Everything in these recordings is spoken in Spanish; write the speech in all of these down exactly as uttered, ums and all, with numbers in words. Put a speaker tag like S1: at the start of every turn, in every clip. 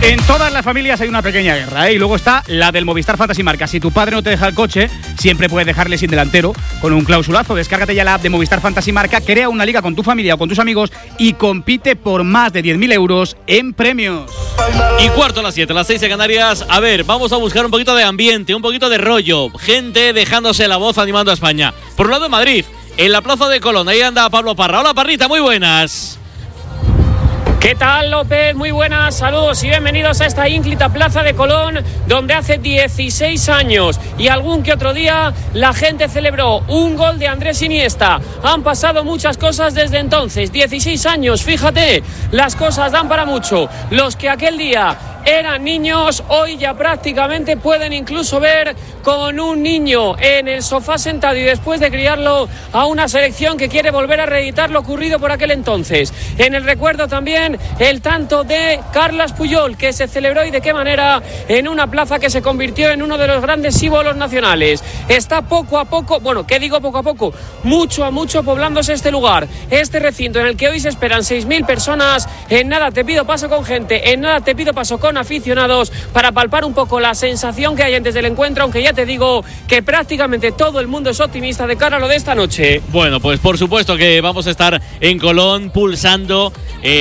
S1: En todas las familias hay una pequeña guerra, ¿eh? Y luego está la del Movistar Fantasy Marca. Si tu padre no te deja el coche, siempre puedes dejarle sin delantero con un clausulazo. Descárgate ya la app de Movistar Fantasy Marca, crea una liga con tu familia o con tus amigos y compite por más de diez mil euros en premios.
S2: Y cuarto a las siete, las seis de Canarias. A ver, vamos a buscar un poquito de ambiente, un poquito de rollo. Gente dejándose la voz animando a España. Por un lado en Madrid, en la plaza de Colón, ahí anda Pablo Parra. Hola Parrita, muy buenas.
S3: ¿Qué tal, López? Muy buenas, saludos y bienvenidos a esta ínclita plaza de Colón, donde hace dieciséis años y algún que otro día la gente celebró un gol de Andrés Iniesta. Han pasado muchas cosas desde entonces, dieciséis años, fíjate, las cosas dan para mucho. Los que aquel día eran niños, hoy ya prácticamente pueden incluso ver con un niño en el sofá sentado y después de criarlo a una selección que quiere volver a reeditar lo ocurrido por aquel entonces. En el recuerdo también el tanto de Carles Puyol, que se celebró y de qué manera en una plaza que se convirtió en uno de los grandes símbolos nacionales. Está poco a poco, bueno, ¿qué digo poco a poco? Mucho a mucho poblándose este lugar, este recinto en el que hoy se esperan seis mil personas. En nada te pido paso con gente, en nada te pido paso con aficionados para palpar un poco la sensación que hay antes del encuentro, aunque ya te digo que prácticamente todo el mundo es optimista de cara a lo de esta noche.
S2: Bueno, pues por supuesto que vamos a estar en Colón pulsando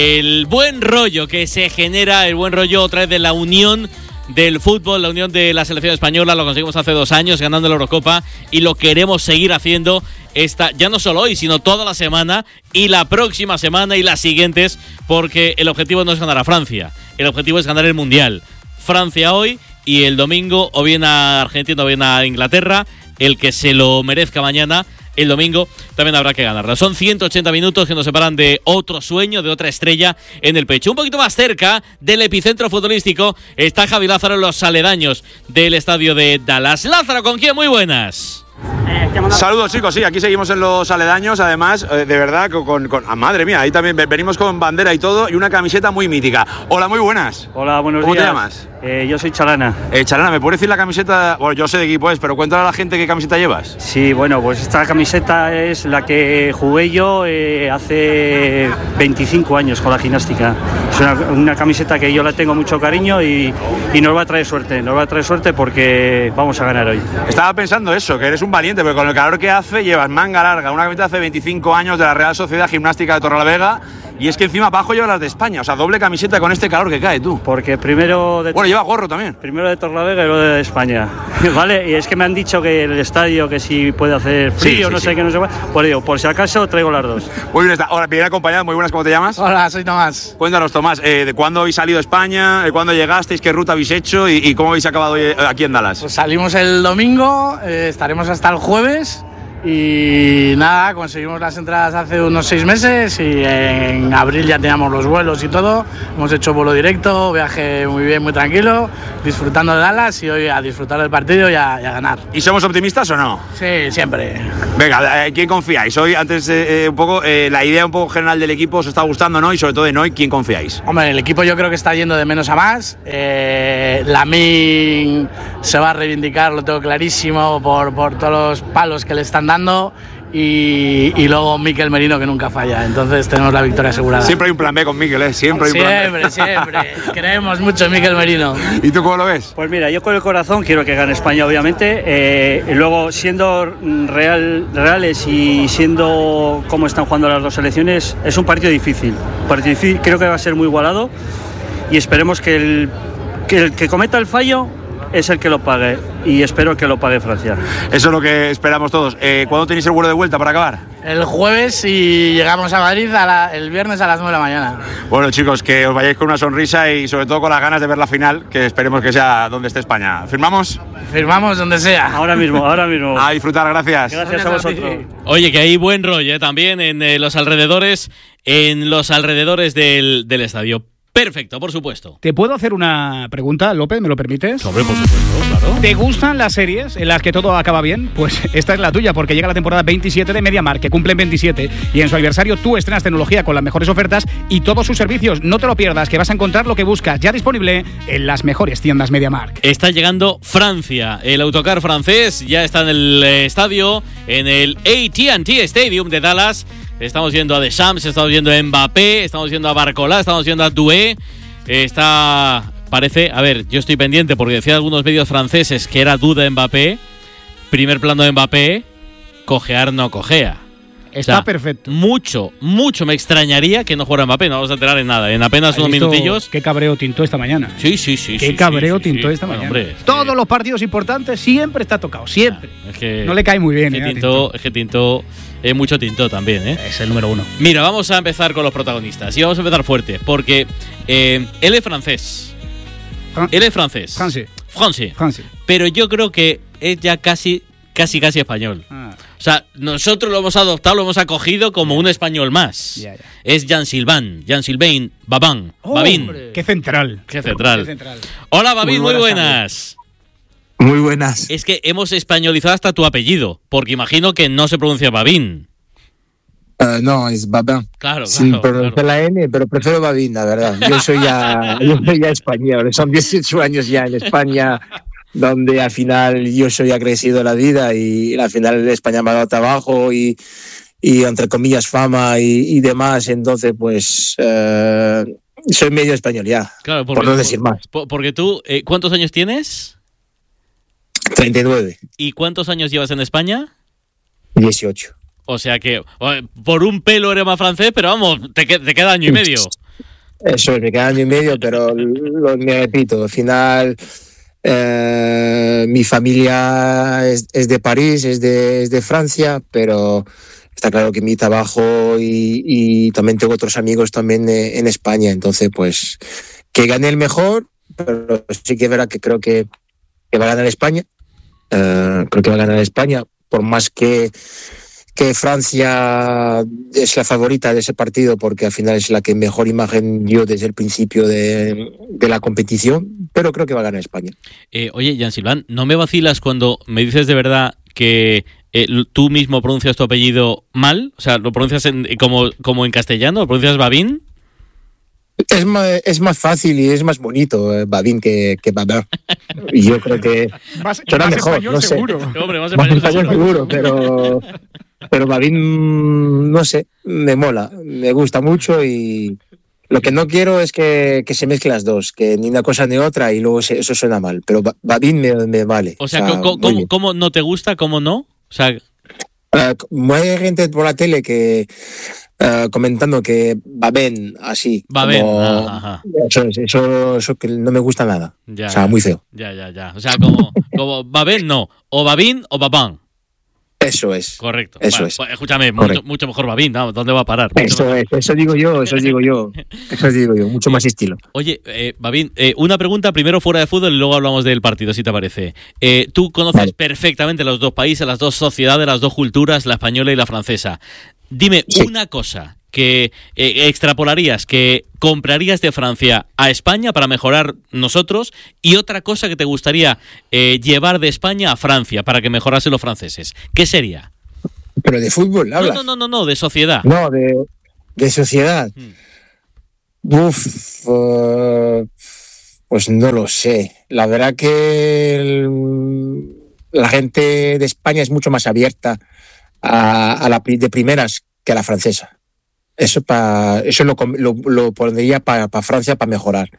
S2: el buen rollo que se genera, el buen rollo otra vez de la unión del fútbol, la unión de la selección española. Lo conseguimos hace dos años ganando la Eurocopa y lo queremos seguir haciendo esta, ya no solo hoy, sino toda la semana y la próxima semana y las siguientes, porque el objetivo no es ganar a Francia, el objetivo es ganar el Mundial. Francia hoy y el domingo o bien a Argentina o bien a Inglaterra, el que se lo merezca mañana. El domingo también habrá que ganarla. Son ciento ochenta minutos que nos separan de otro sueño, de otra estrella en el pecho. Un poquito más cerca del epicentro futbolístico está Javi Lázaro en los aledaños del estadio de Dallas. Lázaro, ¿con quién? Muy buenas.
S4: Saludos, chicos, sí, aquí seguimos en los aledaños, además, eh, de verdad, con, con, con ah, madre mía, ahí también venimos con bandera y todo, y una camiseta muy mítica. Hola, muy buenas.
S5: Hola, buenos
S4: ¿Cómo
S5: días.
S4: ¿Cómo te llamas?
S5: Eh, yo soy Chalana.
S4: Eh, Chalana, ¿me puedes decir la camiseta? Bueno, yo sé de qué equipo es, pero cuéntale a la gente qué camiseta llevas.
S5: Sí, bueno, pues esta camiseta es la que jugué yo eh, hace veinticinco años con la gimnástica. Es una, una camiseta que yo la tengo mucho cariño y, y nos va a traer suerte, nos va a traer suerte porque vamos a ganar hoy.
S4: Estaba pensando eso, que eres un valiente, porque con el calor que hace llevas manga larga, una camiseta hace veinticinco años de la Real Sociedad Gimnástica de Torrelavega, y es que encima abajo llevas las de España, o sea, doble camiseta con este calor que cae, tú.
S5: Porque primero de
S4: bueno, lleva gorro también.
S5: Primero de Torrelavega y luego de España, ¿vale? Y es que me han dicho que el estadio, que si puede hacer frío, sí, sí, no sé sí. qué, no sé qué. Pues digo, por si acaso traigo las dos.
S4: Muy bien, está. Ahora, bien acompañado, muy buenas, ¿cómo te llamas?
S6: Hola, soy Tomás.
S4: Cuéntanos, Tomás, eh, ¿de cuándo habéis salido a España? ¿De cuándo llegasteis? ¿Qué ruta habéis hecho? ¿Y, y cómo habéis acabado hoy aquí en Dallas?
S6: Pues salimos el domingo, eh, estaremos hasta el jueves. Y nada, conseguimos las entradas hace unos seis meses y en abril ya teníamos los vuelos y todo. Hemos hecho vuelo directo, viaje muy bien, muy tranquilo, disfrutando de Dallas y hoy a disfrutar del partido y a, y a ganar.
S4: ¿Y somos optimistas o no?
S6: Sí, siempre.
S4: Venga, ¿quién confiáis? Hoy, antes eh, un poco, eh, la idea un poco general del equipo os está gustando, ¿no? Y sobre todo en hoy, ¿quién confiáis?
S6: Hombre, el equipo yo creo que está yendo de menos a más. Eh, Lamine se va a reivindicar, lo tengo clarísimo, por, por todos los palos que le están dando. Y, y luego Mikel Merino, que nunca falla. Entonces tenemos la victoria asegurada.
S4: Siempre hay un plan B con Mikel, ¿eh? Siempre hay un plan
S6: B. Siempre, siempre. Creemos mucho en Mikel Merino.
S4: ¿Y tú cómo lo ves?
S5: Pues mira, yo con el corazón quiero que gane España, obviamente. Eh, y luego, siendo real, reales y siendo cómo están jugando las dos selecciones, es un partido difícil. Un partido difícil, creo que va a ser muy igualado. Y esperemos que el que, el que cometa el fallo es el que lo pague, y espero que lo pague Francia.
S4: Eso es lo que esperamos todos. Eh, ¿Cuándo tenéis el vuelo de vuelta para acabar?
S6: El jueves y llegamos a Madrid a la, el viernes a las nueve de la mañana.
S4: Bueno, chicos, que os vayáis con una sonrisa y sobre todo con las ganas de ver la final, que esperemos que sea donde esté España. ¿Firmamos?
S6: Firmamos donde sea.
S5: Ahora mismo, ahora mismo.
S4: A disfrutar, gracias.
S5: Gracias a vosotros.
S2: Oye, que hay buen rollo ¿eh? también en eh, los alrededores, en los alrededores del, del estadio. Perfecto, por supuesto.
S1: ¿Te puedo hacer una pregunta, López? ¿Me lo permites?
S2: Sobre, por supuesto, claro.
S1: ¿Te gustan las series en las que todo acaba bien? Pues esta es la tuya, porque llega la temporada veintisiete de MediaMarkt, que cumplen veintisiete, y en su aniversario tú estrenas tecnología con las mejores ofertas y todos sus servicios. No te lo pierdas, que vas a encontrar lo que buscas, ya disponible en las mejores tiendas MediaMarkt.
S2: Está llegando Francia. El autocar francés ya está en el estadio, en el A T and T Stadium de Dallas. Estamos viendo a Deschamps, estamos viendo a Mbappé, estamos viendo a Barcola, estamos viendo a Doué. Está parece, a ver, yo estoy pendiente porque decía algunos medios franceses que era duda Mbappé, primer plano de Mbappé, cojear no cojea.
S1: Está o sea, perfecto.
S2: Mucho, mucho me extrañaría que no jugara Mbappé, no vamos a enterar en nada. En apenas unos minutillos.
S1: Qué cabreo tintó esta mañana.
S2: Sí, sí, sí.
S1: Qué
S2: sí,
S1: cabreo
S2: sí, sí,
S1: tintó
S2: sí.
S1: esta
S2: Bueno,
S1: mañana.
S2: hombre,
S1: Todos
S2: que...
S1: los partidos importantes siempre está tocado, siempre.
S2: Nah, es que,
S1: no le cae muy bien.
S2: Es que
S1: eh,
S2: tintó, es que tintó, eh, mucho tintó también, ¿eh?
S1: Es el número uno.
S2: Mira, vamos a empezar con los protagonistas. Y vamos a empezar fuerte, porque eh, él es francés.
S1: Fran-
S2: él es francés.
S1: Francés.
S2: Francés.
S1: Francés.
S2: Pero yo creo que es ya casi, casi, casi español.
S1: Ah.
S2: O sea, nosotros lo hemos adoptado, lo hemos acogido como un español más.
S1: Ya, ya.
S2: Es Jean Sylvain, Jean Sylvain, Babin,
S1: Oh,
S2: Babin.
S1: hombre. Qué central.
S2: Qué central.
S1: Qué central.
S2: Hola, Babin, muy
S7: Muy buenas
S2: buenas.
S7: Muy buenas.
S2: Es que hemos españolizado hasta tu apellido, porque imagino que no se pronuncia Babin.
S7: Uh, no, es Babin.
S2: Claro,
S7: Sin
S2: claro,
S7: pronunciar
S2: claro.
S7: la N, pero prefiero Babin, la verdad. Yo soy ya, yo soy ya español. Son dieciocho años ya en España, donde al final yo soy agresivo de la vida y al final España me ha dado trabajo y, y entre comillas fama y, y demás. Entonces, pues eh, soy medio español ya,
S2: Claro,
S7: por no decir más.
S2: por- porque tú, eh, ¿cuántos años tienes?
S7: treinta y nueve,
S2: ¿Y cuántos años llevas en España?
S7: dieciocho.
S2: O sea que eh, por un pelo eres más francés, pero vamos, te, que- te queda año y medio.
S7: Eso es, me queda año y medio, pero lo, me repito, al final eh, mi familia es, es de París, es de, es de Francia, pero está claro que mi trabajo y, y también tengo otros amigos también eh, en España, entonces pues que gane el mejor, pero sí que es verdad que creo que, que va a ganar España, eh, creo que va a ganar España, por más que que Francia es la favorita de ese partido porque al final es la que mejor imagen dio desde el principio de, de la competición, pero creo que va a ganar España.
S2: Eh, oye, Jean Sylvain, ¿no me vacilas cuando me dices de verdad que eh, tú mismo pronuncias tu apellido mal? O sea, ¿lo pronuncias en, como, como en castellano? ¿Lo pronuncias Babin?
S7: Es más, es más fácil y es más bonito eh, Babin que, que Babin. Y yo creo que
S1: Más,
S7: suena
S1: más
S7: mejor,
S1: español
S7: no sé.
S1: seguro.
S2: Hombre, más
S7: Más
S2: español
S7: español
S2: seguro.
S7: seguro, pero, pero Babin, no sé, me mola, me gusta mucho y lo que no quiero es que, que se mezclen las dos, que ni una cosa ni otra y luego se, eso suena mal, pero Ba- Babin me, me vale.
S2: O sea,
S7: muy
S2: ¿cómo, cómo,
S7: bien.
S2: cómo no te gusta? ¿Cómo no? O sea,
S7: Uh, como hay gente por la tele que uh, comentando que Babén así,
S2: Babén,
S7: como-
S2: ajá, ajá.
S7: Eso, es- eso, eso que no me gusta nada,
S2: ya,
S7: o sea, muy feo.
S2: ya, ya, ya. O sea, como, como Babin, no. O Babin o Babán.
S7: Eso es,
S2: Correcto.
S7: Eso
S2: Bueno,
S7: es.
S2: pues, escúchame, mucho,
S7: Correcto.
S2: mucho mejor Babin, ¿no? ¿Dónde va a parar? Mucho
S7: eso
S2: mejor.
S7: es, eso digo yo, eso digo yo, eso digo yo, mucho más estilo.
S2: Oye, eh, Babin, eh, una pregunta primero fuera de fútbol y luego hablamos del partido, si te parece. Eh, tú conoces
S7: Vale.
S2: perfectamente los dos países, las dos sociedades, las dos culturas, la española y la francesa. Dime
S7: Sí.
S2: una cosa que eh, extrapolarías, que comprarías de Francia a España para mejorar nosotros y otra cosa que te gustaría eh, llevar de España a Francia para que mejorasen los franceses. ¿Qué sería?
S7: Pero de fútbol,
S2: No,
S7: hablas.
S2: no, no, no, no, de sociedad.
S7: No, de, de sociedad.
S2: Mm.
S7: Uf, uh, pues no lo sé. La verdad que el- la gente de España es mucho más abierta a, a la pri- de primeras que a la francesa. Eso pa, eso lo, com- lo, lo pondría para Francia para mejorar.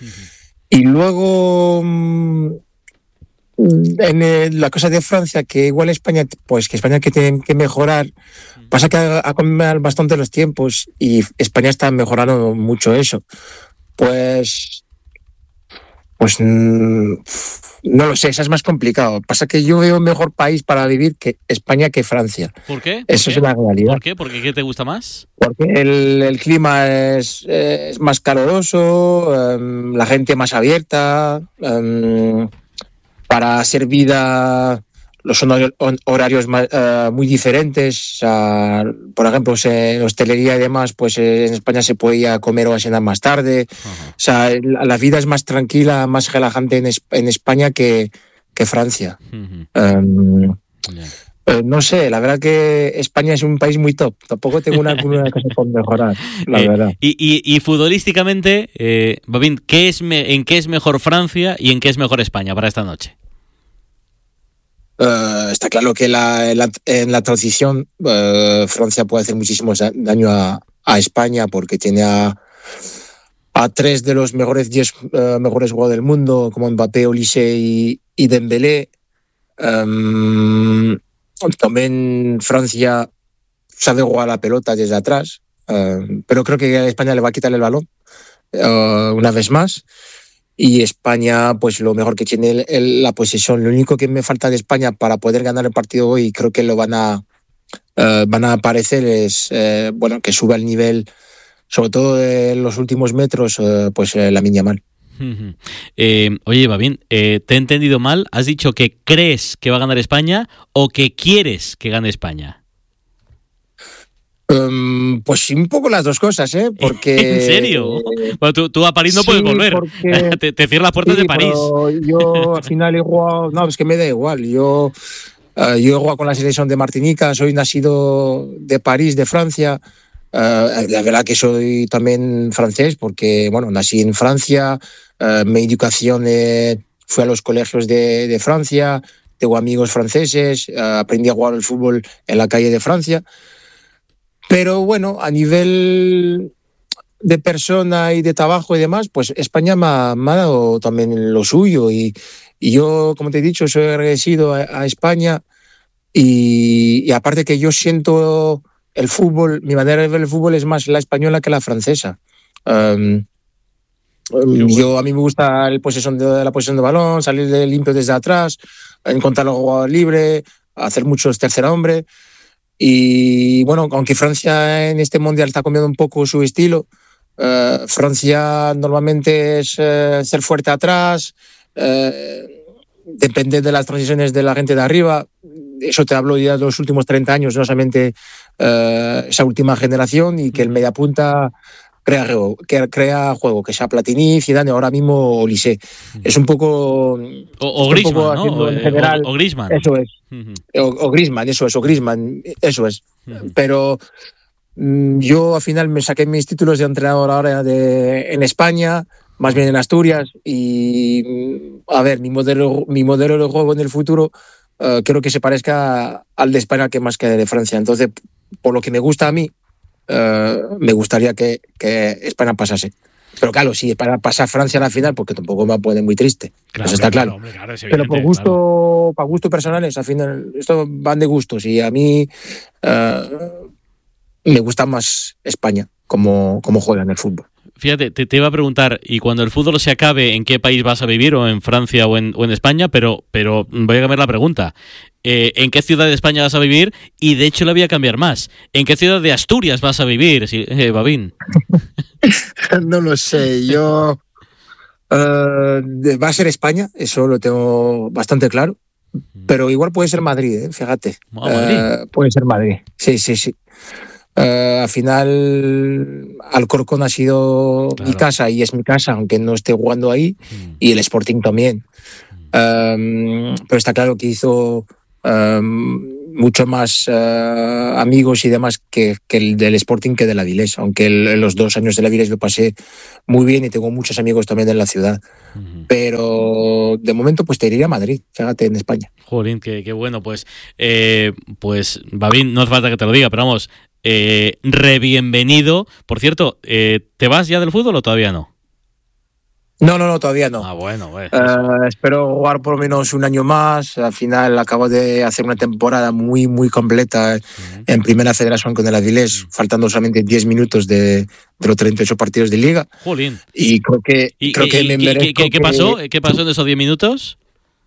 S7: Y luego mm, en el- la cosa de Francia, que igual España, pues que España que tiene que mejorar. Pasa que ha, ha cambiado bastante los tiempos y España está mejorando mucho eso. Pues, pues mm, no lo sé, eso es más complicado. Pasa que yo veo un mejor país para vivir que España que Francia.
S2: ¿Por qué? ¿Por
S7: Eso
S2: qué?
S7: es una realidad.
S2: ¿Por qué? ¿Porque qué te gusta más?
S7: Porque el, el clima es, eh, es más caluroso, em, la gente más abierta, em, para hacer vida los honor- hon- horarios ma- eh, muy diferentes. O sea, por ejemplo, se- en hostelería y demás, pues eh, en España se podía comer o cenar más tarde.
S2: Ajá.
S7: O sea, la, la vida es más tranquila, más relajante en, Es- en España que, que Francia.
S2: Ujú.
S7: Em,
S2: Ya.
S7: eh, no sé, la verdad que España es un país muy top. Tampoco tengo una, una cosa por mejorar, la
S2: Eh,
S7: verdad.
S2: Y, y, y futbolísticamente, eh, Babin, ¿qué es me- ¿en qué es mejor Francia y en qué es mejor España para esta noche?
S7: Uh, está claro que la, la, en la transición uh, Francia puede hacer muchísimo daño a, a España porque tiene a, a tres de los mejores diez uh, mejores jugadores del mundo, como Mbappé, Olise y, y Dembélé. Um, también Francia sabe jugar la pelota desde atrás, uh, pero creo que a España le va a quitar el balón uh, una vez más. Y España, pues lo mejor que tiene el, el, la posesión. Lo único que me falta de España para poder ganar el partido hoy, creo que lo van a uh, van a aparecer, es uh, bueno, que suba el nivel, sobre todo en los últimos metros, uh, pues uh, Lamine Yamal.
S2: Uh-huh. eh, oye, Babín, eh, ¿te he entendido mal? ¿Has dicho que crees que va a ganar España o que quieres que gane España?
S7: Um, pues un poco las dos cosas, ¿eh? Porque,
S2: ¿en serio? Bueno, tú, tú a París no sí, puedes volver. Porque... te, te cierran las puertas sí, de París.
S7: Yo al final he jugado... No, es que me da igual. Yo, uh, yo he jugado con la selección de Martinica, soy nacido de París, de Francia. Uh, la verdad que soy también francés porque, bueno, nací en Francia, uh, mi educación eh, fue a los colegios de, de Francia, tengo amigos franceses, uh, aprendí a jugar al fútbol en la calle de Francia. Pero bueno, a nivel de persona y de trabajo y demás, pues España me ha, me ha dado también lo suyo. Y, y yo, como te he dicho, soy agradecido a, a España. Y, y aparte que yo siento el fútbol, mi manera de ver el fútbol es más la española que la francesa. Um, bueno. Yo, a mí me gusta el posesión de, la posesión de balón, salir de limpio desde atrás, encontrar el jugador libre, hacer muchos tercer hombre. Y bueno, aunque Francia en este mundial está cambiando un poco su estilo, uh, Francia normalmente es uh, ser fuerte atrás, uh, depende de las transiciones de la gente de arriba. Eso te hablo ya de los últimos treinta años, no solamente uh, esa última generación, y que el mediapunta crea juego, que crea juego, que sea Platini, Zidane, ahora mismo Olise. Es un poco...
S2: O, o Griezmann, ¿no?
S7: En general,
S2: o, o Griezmann.
S7: Eso es. Uh-huh. O, o Griezmann, eso es, o Griezmann, eso es. Uh-huh. Pero mm, yo al final me saqué mis títulos de entrenador ahora de, en España, más bien en Asturias, y a ver, mi modelo, mi modelo de juego en el futuro uh, quiero que se parezca al de España que más que de Francia. Entonces, por lo que me gusta a mí, Uh, me gustaría que, que España pasase. Pero claro, si para pasar Francia a la final, porque tampoco me pone muy triste. Claro, eso está claro. claro, hombre, claro Pero por gusto, claro. para gustos personales, al final, esto van de gustos. Y a mí uh, me gusta más España, como, como juega en el fútbol.
S2: Fíjate, te, te iba a preguntar, y cuando el fútbol se acabe, ¿en qué país vas a vivir? ¿O en Francia o en, o en España? Pero, pero voy a cambiar la pregunta. Eh, ¿En qué ciudad de España vas a vivir? Y de hecho la voy a cambiar más. ¿En qué ciudad de Asturias vas a vivir, eh, Babín?
S7: No lo sé. Yo... Uh, va a ser España, eso lo tengo bastante claro. Pero igual puede ser Madrid, ¿eh? Fíjate.
S2: ¿Ah, Madrid?
S7: Uh, puede ser Madrid. Sí, sí, sí. Uh, al final Alcorcón ha sido claro. mi casa y es mi casa, aunque no esté jugando ahí, mm. y el Sporting también. Mm. Um, pero está claro que hizo um, mucho más uh, amigos y demás que, que el del Sporting que de la Avilés, aunque el, los dos años de la Avilés lo pasé muy bien y tengo muchos amigos también en la ciudad. Mm. Pero de momento pues te iría a Madrid, fíjate, en España.
S2: Jolín, qué, qué bueno. Pues, eh, pues Babín, no hace falta que te lo diga, pero vamos, Eh, re bienvenido. Por cierto, eh, ¿te vas ya del fútbol o todavía no?
S7: No, no, no, todavía no.
S2: Ah, bueno, bueno.
S7: Uh, espero jugar por lo menos un año más. Al final acabo de hacer una temporada muy, muy completa uh-huh. en Primera Federación con el Avilés, uh-huh. faltando solamente diez minutos de, de los treinta y ocho partidos de Liga.
S2: Jolín.
S7: Y creo que,
S2: ¿Y,
S7: creo
S2: y,
S7: que me
S2: ¿qué,
S7: merezco
S2: ¿qué, qué pasó? ¿Qué pasó en esos diez minutos?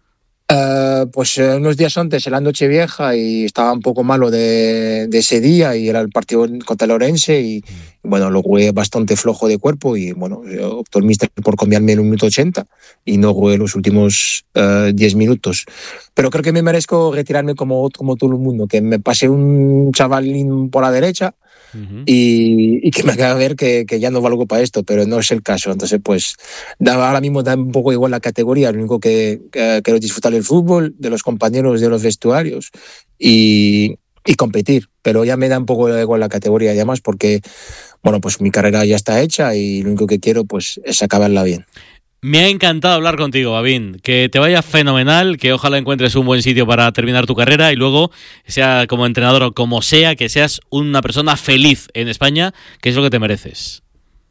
S7: Uh, pues uh, unos días antes, en la Nochevieja, y estaba un poco malo de, de ese día, y era el partido contra el Orense, y, y bueno, lo jugué bastante flojo de cuerpo, y bueno, optó el míster por cambiarme en un minuto ochenta, y no jugué los últimos uh, diez minutos. Pero creo que me merezco retirarme como, como todo el mundo, que me pasé un chavalín por la derecha, Uh-huh. Y, y que me haga ver que, que ya no valgo para esto, pero no es el caso. Entonces, pues, da, ahora mismo da un poco igual la categoría. Lo único que, que quiero disfrutar del fútbol, de los compañeros, de los vestuarios y, y competir. Pero ya me da un poco igual la categoría, y además porque, bueno, pues mi carrera ya está hecha y lo único que quiero, pues, es acabarla bien.
S2: Me ha encantado hablar contigo, Babín. Que te vaya fenomenal, que ojalá encuentres un buen sitio para terminar tu carrera y luego, sea como entrenador o como sea, que seas una persona feliz en España, que es lo que te mereces.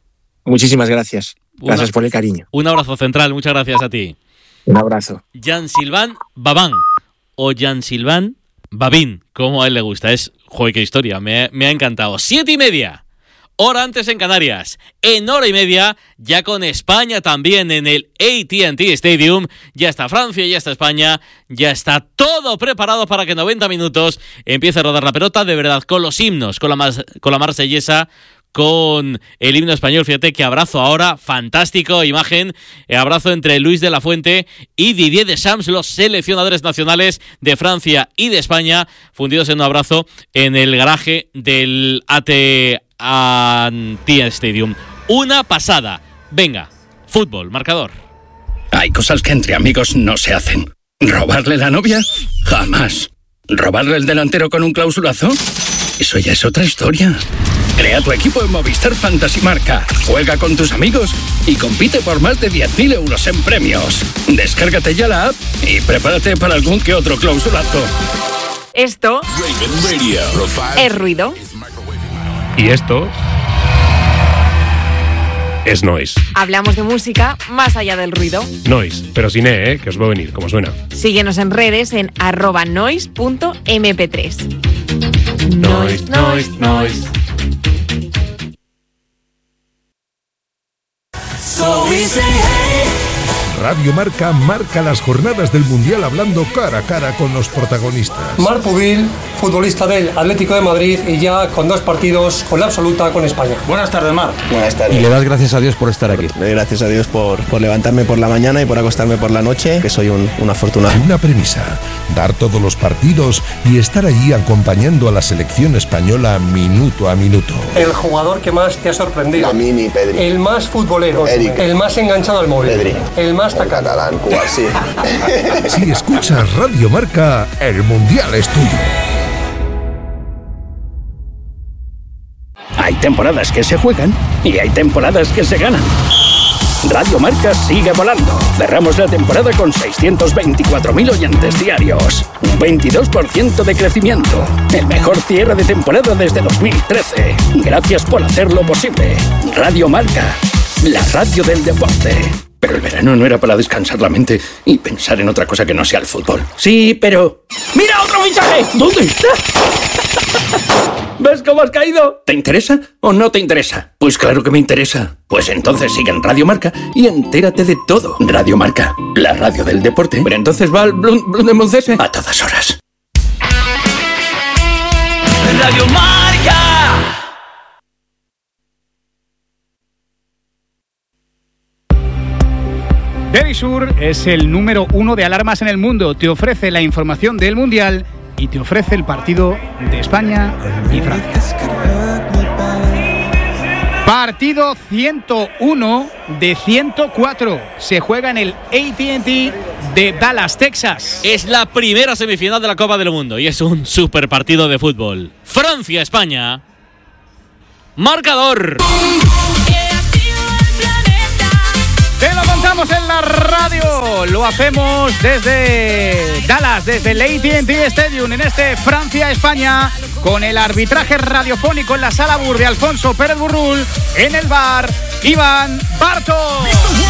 S7: Muchísimas gracias. Gracias
S2: Una,
S7: por el cariño.
S2: Un abrazo central, muchas gracias a ti.
S7: Un abrazo.
S2: Jean-Sylvain Babin o Jean-Sylvain Babin, como a él le gusta. Es, joder, qué historia, me, me ha encantado. Siete y media, hora antes en Canarias. En hora y media, ya con España también en el A T and T Stadium. Ya está Francia, ya está España, ya está todo preparado para que en noventa minutos empiece a rodar la pelota, de verdad, con los himnos, con la, mas, con la marsellesa, con el himno español. Fíjate qué abrazo ahora, fantástico, imagen, abrazo entre Luis de la Fuente y Didier Deschamps, los seleccionadores nacionales de Francia y de España, fundidos en un abrazo en el garaje del A T and T Stadium. Una pasada. Venga, fútbol, marcador.
S8: Hay cosas que entre amigos no se hacen. ¿Robarle la novia? Jamás. ¿Robarle el delantero con un clausulazo? Eso ya es otra historia. Crea tu equipo en Movistar Fantasy Marca. Juega con tus amigos y compite por más de diez mil euros en premios. Descárgate ya la app y prepárate para algún que otro clausulazo.
S9: Esto es ruido.
S10: Y esto es noise.
S9: Hablamos de música más allá del ruido.
S10: Noise, pero sin E, ¿eh? Que os va a venir, como suena.
S9: Síguenos en redes en arroba noise punto eme pe tres.
S10: Noise, noise, noise.
S11: Radio Marca marca las jornadas del Mundial hablando cara a cara con los protagonistas.
S12: Marc Pubil, futbolista del Atlético de Madrid y ya con dos partidos con la absoluta con España.
S13: Buenas tardes, Marc.
S14: Buenas tardes.
S15: Y le das gracias a Dios por estar aquí.
S14: Le doy gracias a Dios por, por levantarme por la mañana y por acostarme por la noche, que soy un, un afortunado.
S11: Una premisa, dar todos los partidos y estar allí acompañando a la selección española minuto a minuto.
S12: El jugador que más te ha sorprendido.
S14: A mí, mi Pedri.
S12: El más futbolero.
S14: Eric.
S12: El más enganchado al móvil.
S14: Pedri.
S12: El más
S14: el catalán, Cuba, sí.
S11: Si escuchas Radio Marca, el Mundial es tuyo.
S8: Hay temporadas que se juegan y hay temporadas que se ganan. Radio Marca sigue volando. Cerramos la temporada con seiscientos veinticuatro mil oyentes diarios. Un veintidós por ciento de crecimiento. El mejor cierre de temporada desde dos mil trece. Gracias por hacerlo posible. Radio Marca, la radio del deporte. Pero el verano no era para descansar la mente y pensar en otra cosa que no sea el fútbol. Sí, pero... ¡Mira otro fichaje! ¿Dónde está? ¿Ves cómo has caído? ¿Te interesa o no te interesa? Pues claro que me interesa. Pues entonces sigue en Radio Marca y entérate de todo. Radio Marca, la radio del deporte. Pero entonces va al Blum, Blum de Moncese a todas horas.
S16: Radio Marca.
S1: Verisur es el número uno de alarmas en el mundo. Te ofrece la información del Mundial y te ofrece el partido de España y Francia. Partido ciento uno de ciento cuatro. Se juega en el A T and T de Dallas, Texas.
S2: Es la primera semifinal de la Copa del Mundo y es un super partido de fútbol. Francia-España. Marcador.
S1: Te lo contamos en la radio. Lo hacemos desde Dallas, desde el A T and T Stadium, en este Francia-España, con el arbitraje radiofónico en la sala Bur de Alfonso Pérez Burrul, en el bar Iván Bartos.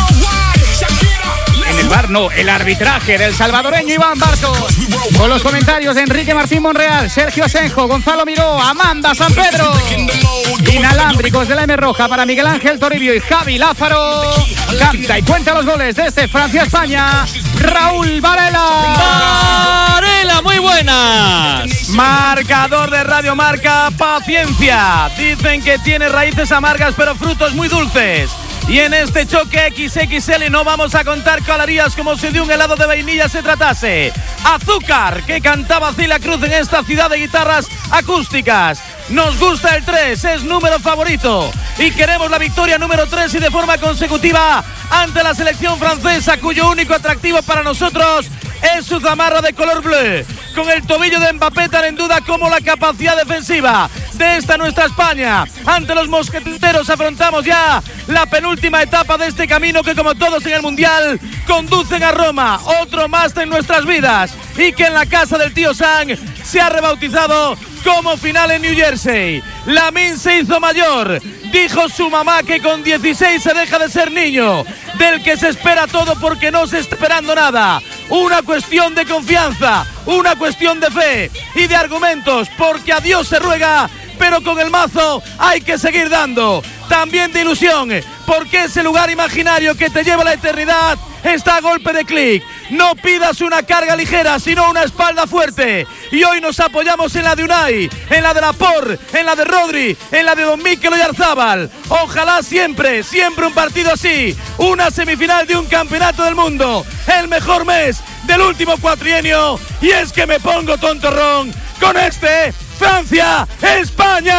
S1: En el bar no, el arbitraje del salvadoreño Iván Bartos, con los comentarios de Enrique Martín Monreal, Sergio Asenjo, Gonzalo Miró, Amanda San Pedro. Inalámbricos de la M Roja para Miguel Ángel Toribio y Javi Lázaro. Canta y cuenta los goles desde Francia-España, Raúl Varela.
S2: Varela, muy buenas.
S17: Marcador de Radio Marca, paciencia. Dicen que tiene raíces amargas pero frutos muy dulces. Y en este choque equis equis ele no vamos a contar calorías como si de un helado de vainilla se tratase. Azúcar, que cantaba Celia Cruz en esta ciudad de guitarras acústicas. Nos gusta el tres, es número favorito. Y queremos la victoria número tres y de forma consecutiva ante la selección francesa, cuyo único atractivo para nosotros es su zamarra de color bleu. Con el tobillo de Mbappé tan en duda como la capacidad defensiva de esta nuestra España. Ante los mosqueteros afrontamos ya la penúltima etapa de este camino que, como todos en el Mundial, conducen a Roma. Otro más en nuestras vidas y que en la casa del tío Sam se ha rebautizado como final en New Jersey. Lamine se hizo mayor Dijo su mamá que con dieciséis se deja de ser niño, del que se espera todo porque no se está esperando nada. Una cuestión de confianza, una cuestión de fe y de argumentos, porque a Dios se ruega, pero con el mazo hay que seguir dando. También de ilusión, porque ese lugar imaginario que te lleva a la eternidad está a golpe de clic. No pidas una carga ligera, sino una espalda fuerte. Y hoy nos apoyamos en la de Unai, en la de Laporte, en la de Rodri, en la de Don Mikel Oyarzábal. Ojalá siempre, siempre un partido así. Una semifinal de un campeonato del mundo. El mejor mes del último cuatrienio. Y es que me pongo tontorrón con este Francia-España.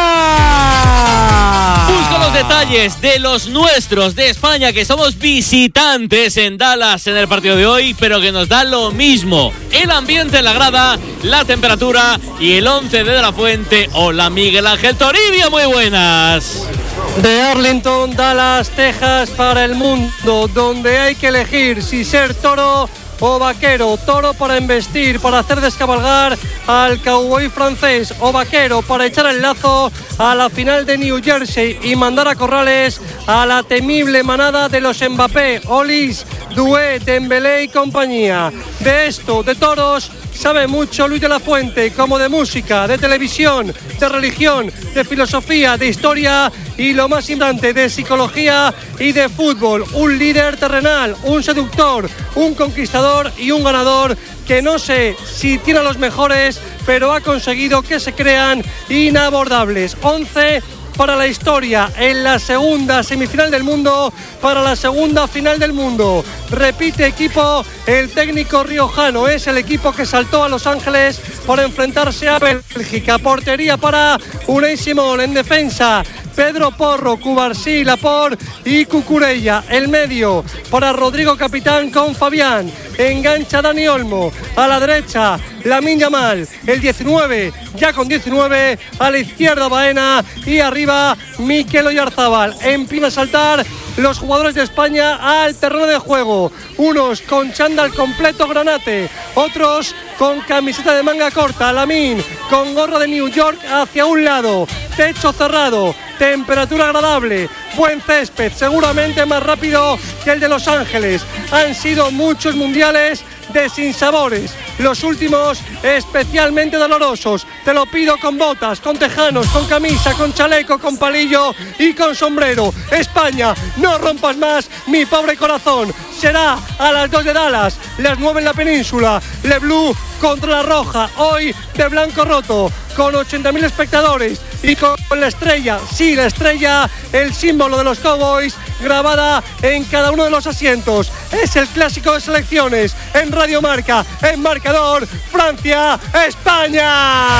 S2: Busco los detalles de los nuestros de España, que somos visitantes en Dallas en el partido de hoy, pero que nos da lo mismo. El ambiente en la grada, la temperatura y el once de De La Fuente. Hola, Miguel Ángel Toribio, muy buenas.
S12: De Arlington, Dallas, Texas, para el mundo, donde hay que elegir si ser toro o vaquero. Toro para embestir, para hacer descabalgar al cowboy francés, o vaquero para echar el lazo a la final de New Jersey y mandar a corrales a la temible manada de los Mbappé, Olis, Doué, Dembélé y compañía. De esto, de toros, sabe mucho Luis de la Fuente, como de música, de televisión, de religión, de filosofía, de historia y lo más importante, de psicología y de fútbol. Un líder terrenal, un seductor, un conquistador y un ganador que no sé si tiene a los mejores, pero ha conseguido que se crean inabordables. once para la historia en la segunda semifinal del mundo, para la segunda final del mundo. Repite equipo el técnico riojano, es el equipo que saltó a Los Ángeles para enfrentarse a Bélgica. Portería para Unai Simón, en defensa Pedro Porro, Cubarsí, Laporte y Cucurella. El medio para Rodrigo Capitán con Fabián. Engancha Dani Olmo. A la derecha Lamine Yamal. El diecinueve, ya con diecinueve. A la izquierda Baena. Y arriba Mikel Oyarzábal. Empieza a saltar los jugadores de España al terreno de juego. Unos con chándal completo granate. Otros con camiseta de manga corta. Lamine con gorra de New York hacia un lado. Techo cerrado. Temperatura agradable, buen césped, seguramente más rápido que el de Los Ángeles. Han sido muchos mundiales de sinsabores, los últimos especialmente dolorosos. Te lo pido con botas, con tejanos, con camisa, con chaleco, con palillo y con sombrero. España, no rompas más mi pobre corazón. Será a las dos de Dallas, las nueve en la península. Le Blue contra la Roja, hoy de blanco roto, con ochenta mil espectadores y con la estrella, sí, la estrella, el símbolo de los Cowboys, grabada en cada uno de los asientos. Es el clásico de selecciones en Radio Marca, en marcador, Francia, España.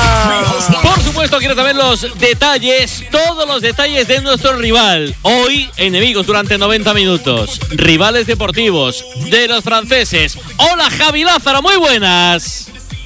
S2: Por supuesto, quiero saber los detalles, todos los detalles de nuestro rival. Hoy, enemigos durante noventa minutos, rivales deportivos de los franceses. Hola, Javi Lázaro, muy buenas.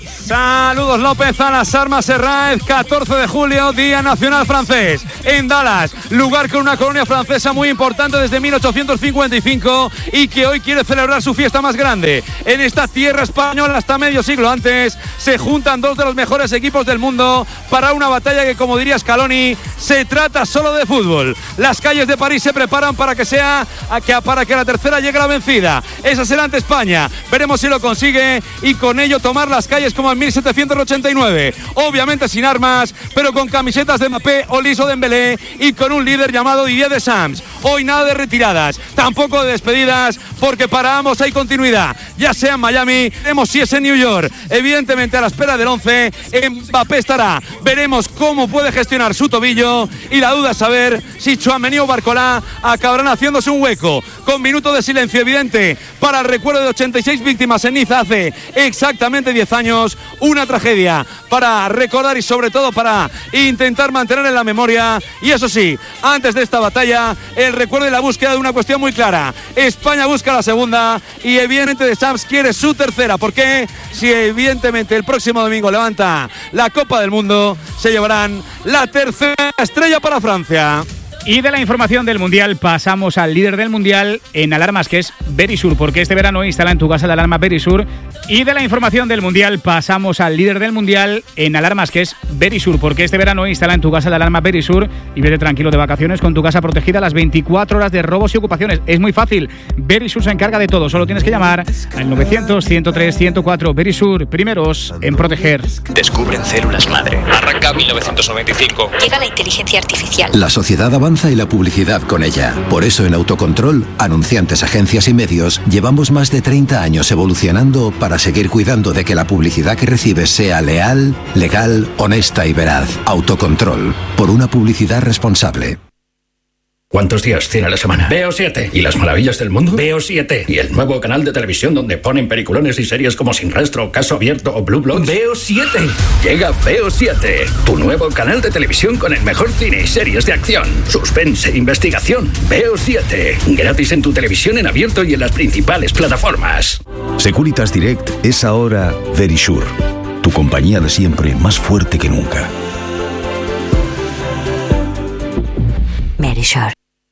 S1: Saludos López a las armas Herráez, catorce de julio, Día Nacional Francés, en Dallas, lugar con una colonia francesa muy importante desde mil ochocientos cincuenta y cinco y que hoy quiere celebrar su fiesta más grande. En esta tierra española, hasta medio siglo antes, se juntan dos de los mejores equipos del mundo para una batalla que, como diría Scaloni, se trata solo de fútbol. Las calles de París se preparan para que sea, para que la tercera llegue la vencida. Esa será ante España, veremos si lo consigue y con ello tomar las calles como en mil setecientos ochenta y nueve, obviamente sin armas, pero con camisetas de Mbappé, Olis o Dembélé y con un líder llamado Didier Deschamps. Hoy nada de retiradas, tampoco de despedidas, porque para ambos hay continuidad, ya sea en Miami, veremos si es en New York. Evidentemente a la espera del once, Mbappé estará, veremos cómo puede gestionar su tobillo y la duda es saber si Tchouaméni o Barcola acabarán haciéndose un hueco. Con minuto de silencio evidente para el recuerdo de ochenta y seis víctimas en Niza hace exactamente diez años, una tragedia para recordar y sobre todo para intentar mantener en la memoria. Y eso sí, antes de esta batalla, el recuerdo y la búsqueda de una cuestión muy clara. España busca la segunda y evidentemente Deschamps quiere su tercera, porque si evidentemente el próximo domingo levanta la Copa del Mundo, se llevarán la tercera estrella para Francia. Y de la información del Mundial pasamos al líder del Mundial en alarmas, que es Verisur, porque este verano instala en tu casa la alarma Verisur. Y de la información del Mundial pasamos al líder del Mundial en alarmas, que es Verisur, porque este verano instala en tu casa la alarma Verisur y vete tranquilo de vacaciones con tu casa protegida las veinticuatro horas de robos y ocupaciones. Es muy fácil, Verisur se encarga de todo, solo tienes que llamar al novecientos, ciento tres, ciento cuatro. Verisur, primeros en proteger.
S13: Descubren células madre. Arranca mil novecientos noventa y cinco.
S15: Llega la inteligencia artificial.
S18: La sociedad avanza y la publicidad con ella. Por eso en Autocontrol, anunciantes, agencias y medios, llevamos más de treinta años evolucionando para seguir cuidando de que la publicidad que recibes sea leal, legal, honesta y veraz. Autocontrol, por una publicidad responsable.
S8: ¿Cuántos días tiene la semana? Veo siete. ¿Y las maravillas del mundo? Veo siete. ¿Y el nuevo canal de televisión donde ponen peliculones y series como Sin Rastro, Caso Abierto o Blue Bloods? Veo siete. Llega Veo siete, tu nuevo canal de televisión con el mejor cine y series de acción, suspense e investigación. Veo siete. Gratis en tu televisión en abierto y en las principales plataformas.
S19: Securitas Direct es ahora Verisur, tu compañía de siempre más fuerte que nunca.
S15: Verisur.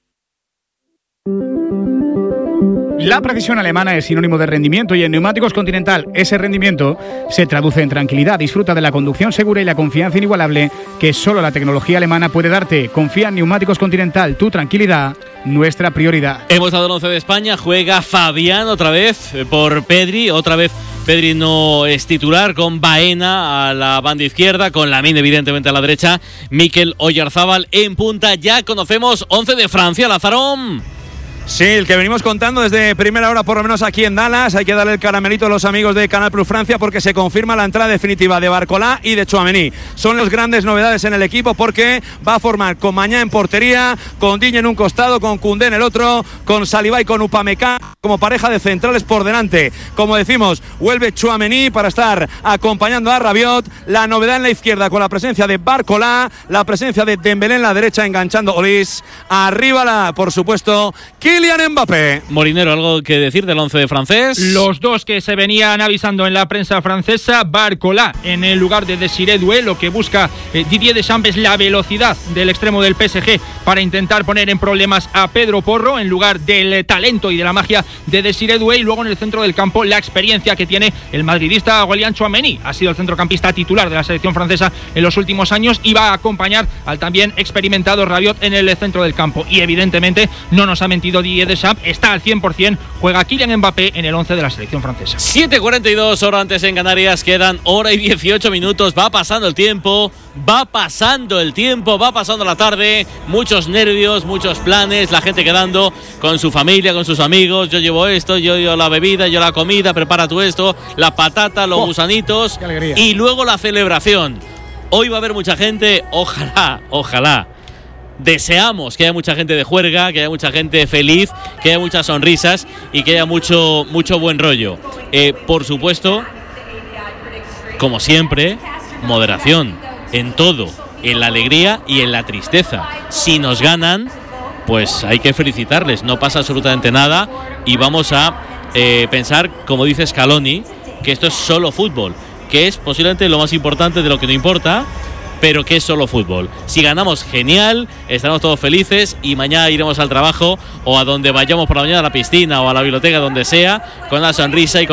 S1: La precisión alemana es sinónimo de rendimiento y en Neumáticos Continental ese rendimiento se traduce en tranquilidad. Disfruta de la conducción segura y la confianza inigualable que solo la tecnología alemana puede darte. Confía en Neumáticos Continental, tu tranquilidad, nuestra prioridad.
S2: Hemos dado el once de España, juega Fabián otra vez por Pedri, otra vez Pedri no es titular, con Baena a la banda izquierda, con Lamine evidentemente a la derecha, Mikel Oyarzábal en punta. Ya conocemos once de Francia, Lazarón.
S17: Sí, el que venimos contando desde primera hora, por lo menos aquí en Dallas. Hay que darle el caramelito a los amigos de Canal Plus Francia porque se confirma la entrada definitiva de Barcola y de Tchouaméni. Son las grandes novedades en el equipo porque va a formar con Mañá en portería, con Digne en un costado, con Koundé en el otro, con Saliba y con Upamecano como pareja de centrales por delante. Como decimos, vuelve Tchouaméni para estar acompañando a Rabiot. La novedad en la izquierda con la presencia de Barcola, la presencia de Dembélé en la derecha enganchando Olis. Arriba, la, por supuesto, Kylian Mbappé.
S2: Morinero, ¿algo que decir del once de francés?
S20: Los dos que se venían avisando en la prensa francesa. Barcola en el lugar de Désiré Doué. Lo que busca eh, Didier Deschamps es la velocidad del extremo del P S G para intentar poner en problemas a Pedro Porro en lugar del eh, talento y de la magia de Désiré Doué. Y luego en el centro del campo la experiencia que tiene el madridista Aurélien Tchouaméni. Ha sido el centrocampista titular de la selección francesa en los últimos años y va a acompañar al también experimentado Rabiot en el centro del campo. Y evidentemente no nos ha mentido Didier Deschamps, está al cien por ciento, juega Kylian Mbappé en el once de la selección francesa.
S2: siete cuarenta y dos, hora antes en Canarias, quedan hora y dieciocho minutos, va pasando el tiempo, va pasando el tiempo, va pasando la tarde, muchos nervios, muchos planes, la gente quedando con su familia, con sus amigos, yo llevo esto, yo llevo la bebida, yo la comida, prepara tú esto, la patata, los oh, gusanitos y luego la celebración. Hoy va a haber mucha gente, ojalá, ojalá. Deseamos que haya mucha gente de juerga, que haya mucha gente feliz, que haya muchas sonrisas y que haya mucho, mucho buen rollo. Eh, por supuesto, como siempre, moderación en todo, en la alegría y en la tristeza. Si nos ganan, pues hay que felicitarles, no pasa absolutamente nada y vamos a eh, pensar, como dice Scaloni, que esto es solo fútbol, que es posiblemente lo más importante de lo que no importa, pero que es solo fútbol. Si ganamos, genial, estaremos todos felices y mañana iremos al trabajo o a donde vayamos por la mañana, a la piscina o a la biblioteca, donde sea, con una sonrisa y con